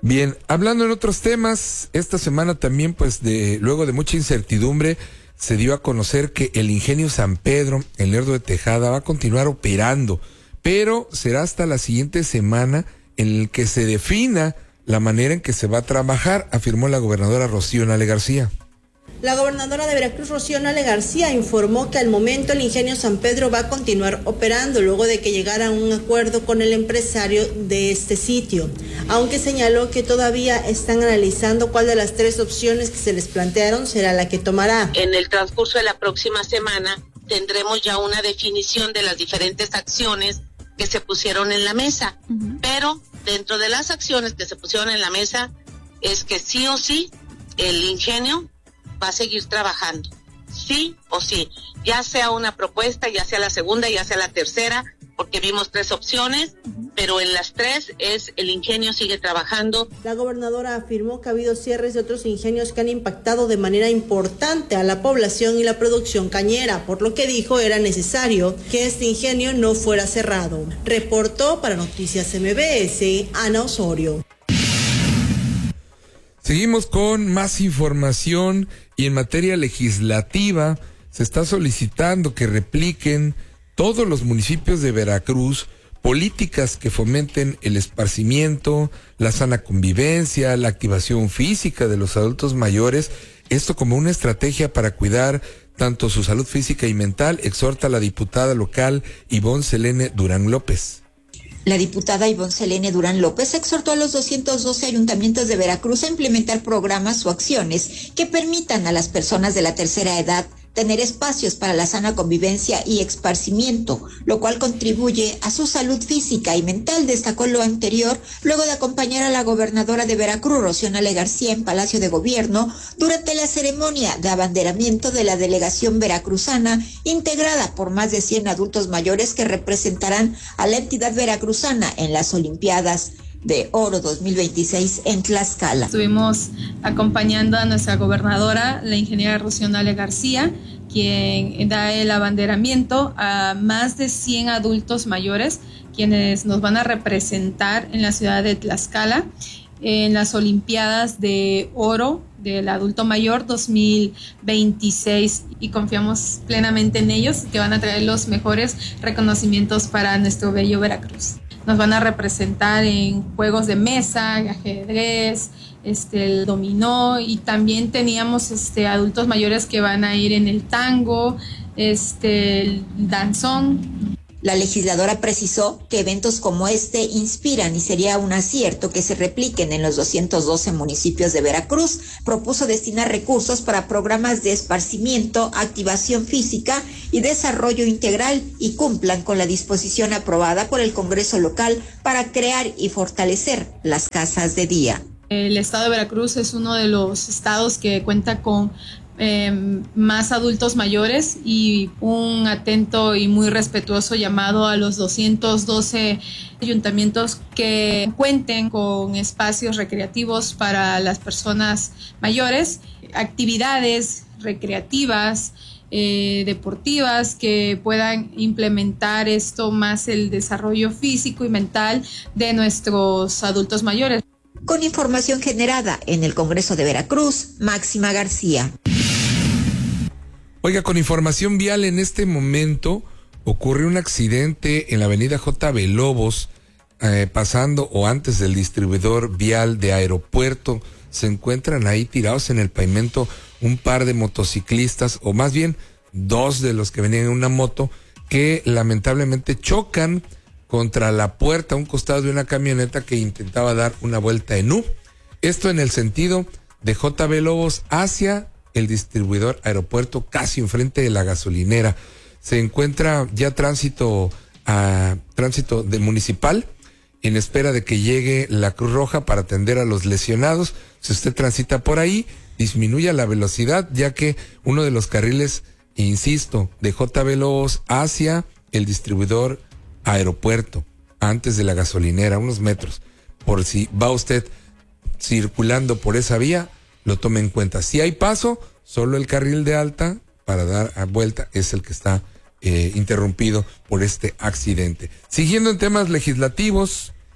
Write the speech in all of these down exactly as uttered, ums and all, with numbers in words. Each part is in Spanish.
Bien, hablando en otros temas, esta semana también, pues, de luego de mucha incertidumbre, se dio a conocer que el Ingenio San Pedro, en Lerdo de Tejada, va a continuar operando, pero será hasta la siguiente semana en el que se defina la manera en que se va a trabajar, afirmó la gobernadora Rocío Nale García. La gobernadora de Veracruz, Rocío Nale García, informó que al momento el Ingenio San Pedro va a continuar operando luego de que llegara a un acuerdo con el empresario de este sitio, aunque señaló que todavía están analizando cuál de las tres opciones que se les plantearon será la que tomará. En el transcurso de la próxima semana tendremos ya una definición de las diferentes acciones que se pusieron en la mesa, uh-huh. Pero dentro de las acciones que se pusieron en la mesa es que sí o sí el ingenio va a seguir trabajando, sí o sí, ya sea una propuesta, ya sea la segunda, ya sea la tercera, porque vimos tres opciones, uh-huh. Pero en las tres es el ingenio sigue trabajando. La gobernadora afirmó que ha habido cierres de otros ingenios que han impactado de manera importante a la población y la producción cañera, por lo que dijo era necesario que este ingenio no fuera cerrado. Reportó para Noticias M B S, Ana Osorio. Seguimos con más información y en materia legislativa se está solicitando que repliquen todos los municipios de Veracruz políticas que fomenten el esparcimiento, la sana convivencia, la activación física de los adultos mayores, esto como una estrategia para cuidar tanto su salud física y mental, exhorta la diputada local Ivonne Selene Durán López. La diputada Ivonne Selene Durán López exhortó a los doscientos doce ayuntamientos de Veracruz a implementar programas o acciones que permitan a las personas de la tercera edad tener espacios para la sana convivencia y esparcimiento, lo cual contribuye a su salud física y mental, destacó lo anterior luego de acompañar a la gobernadora de Veracruz, Rocío Nale García, en Palacio de Gobierno durante la ceremonia de abanderamiento de la delegación veracruzana, integrada por más de cien adultos mayores que representarán a la entidad veracruzana en las Olimpiadas de Oro dos mil veintiséis en Tlaxcala. Estuvimos acompañando a nuestra gobernadora, la ingeniera Rocío Nale García, quien da el abanderamiento a más de cien adultos mayores, quienes nos van a representar en la ciudad de Tlaxcala en las Olimpiadas de Oro del Adulto Mayor dos mil veintiséis, y confiamos plenamente en ellos, que van a traer los mejores reconocimientos para nuestro bello Veracruz. Nos van a representar en juegos de mesa, ajedrez, este, el dominó, y también teníamos este, adultos mayores que van a ir en el tango, este, el danzón. La legisladora precisó que eventos como este inspiran y sería un acierto que se repliquen en los doscientos doce municipios de Veracruz. Propuso destinar recursos para programas de esparcimiento, activación física y desarrollo integral y cumplan con la disposición aprobada por el Congreso local para crear y fortalecer las casas de día. El estado de Veracruz es uno de los estados que cuenta con Eh, más adultos mayores, y un atento y muy respetuoso llamado a los doscientos doce ayuntamientos que cuenten con espacios recreativos para las personas mayores, actividades recreativas, eh, deportivas que puedan implementar esto más el desarrollo físico y mental de nuestros adultos mayores. Con información generada en el Congreso de Veracruz, Máxima García. Oiga, con información vial, en este momento ocurrió un accidente en la avenida J B Lobos, eh, pasando o antes del distribuidor vial de Aeropuerto. Se encuentran ahí tirados en el pavimento un par de motociclistas, o más bien dos de los que venían en una moto, que lamentablemente chocan contra la puerta a un costado de una camioneta que intentaba dar una vuelta en U. Esto en el sentido de J B Lobos hacia el distribuidor Aeropuerto, casi enfrente de la gasolinera. Se encuentra ya tránsito a tránsito de municipal en espera de que llegue la Cruz Roja para atender a los lesionados. Si usted transita por ahí, disminuya la velocidad, ya que uno de los carriles, insisto, de J B Lobos hacia el distribuidor Aeropuerto, antes de la gasolinera, unos metros, por si va usted circulando por esa vía, lo tome en cuenta. Si hay paso, solo el carril de alta para dar a vuelta es el que está eh, interrumpido por este accidente. Siguiendo en temas legislativos,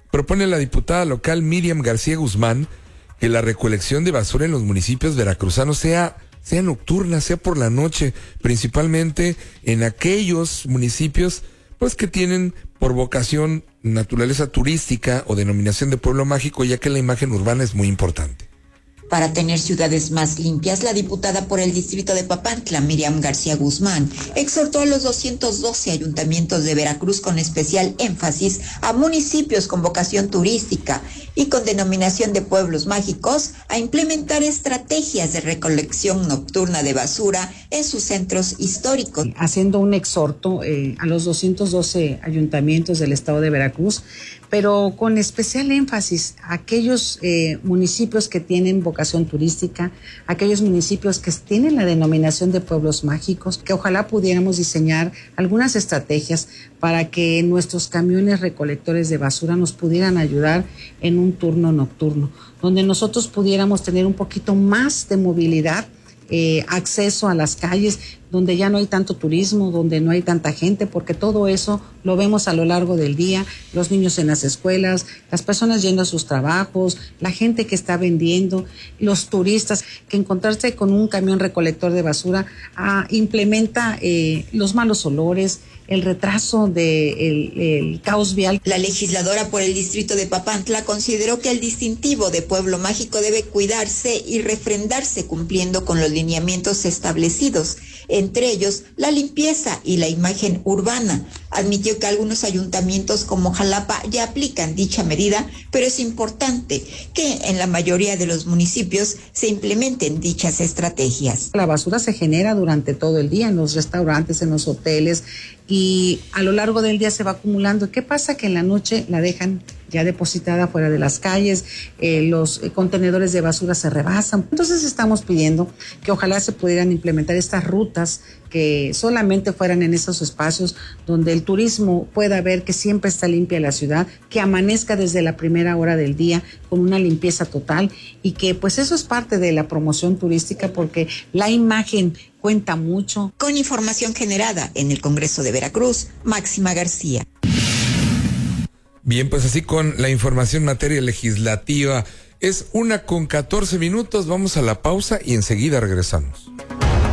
propone la diputada local Miriam García Guzmán que la recolección de basura en los municipios veracruzanos sea, sea nocturna, sea por la noche, principalmente en aquellos municipios pues que tienen por vocación naturaleza turística o denominación de pueblo mágico, ya que la imagen urbana es muy importante. Para tener ciudades más limpias, la diputada por el distrito de Papantla, Miriam García Guzmán, exhortó a los doscientos doce ayuntamientos de Veracruz con especial énfasis a municipios con vocación turística y con denominación de pueblos mágicos a implementar estrategias de recolección nocturna de basura en sus centros históricos. Haciendo un exhorto eh, a los doscientos doce ayuntamientos del estado de Veracruz, pero con especial énfasis a aquellos eh, municipios que tienen vocación turística, aquellos municipios que tienen la denominación de pueblos mágicos, que ojalá pudiéramos diseñar algunas estrategias para que nuestros camiones recolectores de basura nos pudieran ayudar en un turno nocturno, donde nosotros pudiéramos tener un poquito más de movilidad, eh, acceso a las calles, donde ya no hay tanto turismo, donde no hay tanta gente, porque todo eso lo vemos a lo largo del día, los niños en las escuelas, las personas yendo a sus trabajos, la gente que está vendiendo, los turistas, que encontrarse con un camión recolector de basura ah, implementa eh, los malos olores, el retraso del de el caos vial. La legisladora por el distrito de Papantla consideró que el distintivo de pueblo mágico debe cuidarse y refrendarse cumpliendo con los lineamientos establecidos, entre ellos la limpieza y la imagen urbana. Admitió que algunos ayuntamientos como Jalapa ya aplican dicha medida, pero es importante que en la mayoría de los municipios se implementen dichas estrategias. La basura se genera durante todo el día en los restaurantes, en los hoteles, y a lo largo del día se va acumulando. ¿Qué pasa? Que en la noche la dejan ya depositada fuera de las calles, eh, los eh, contenedores de basura se rebasan. Entonces estamos pidiendo que ojalá se pudieran implementar estas rutas que solamente fueran en esos espacios donde el turismo pueda ver que siempre está limpia la ciudad, que amanezca desde la primera hora del día con una limpieza total, y que pues eso es parte de la promoción turística, porque la imagen cuenta mucho. Con información generada en el Congreso de Veracruz, Máxima García. Bien, pues así con la información en materia legislativa. Es una con catorce minutos, vamos a la pausa y enseguida regresamos.